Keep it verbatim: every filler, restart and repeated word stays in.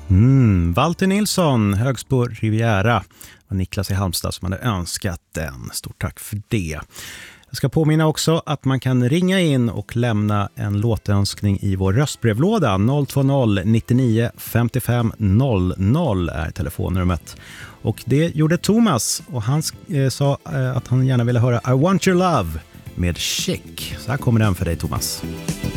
Mm, Walter Nilsson, Högsbo Riviera. Och Niklas i Halmstad som hade önskat den. Stort tack för det. Jag ska påminna också att man kan ringa in och lämna en låtönskning i vår röstbrevlåda. noll två noll nittionio femtiofem noll noll är telefonnumret. Och det gjorde Thomas och han eh, sa eh, att han gärna ville höra I Want Your Love med Chic. Så här kommer den för dig, Thomas.